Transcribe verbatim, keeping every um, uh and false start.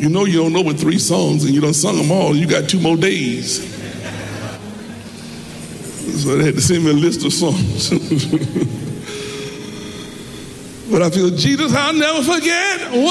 You know you don't know but three songs, and you done sung them all. You got two more days. So they had to send me a list of songs. But I feel, Jesus, I'll never forget.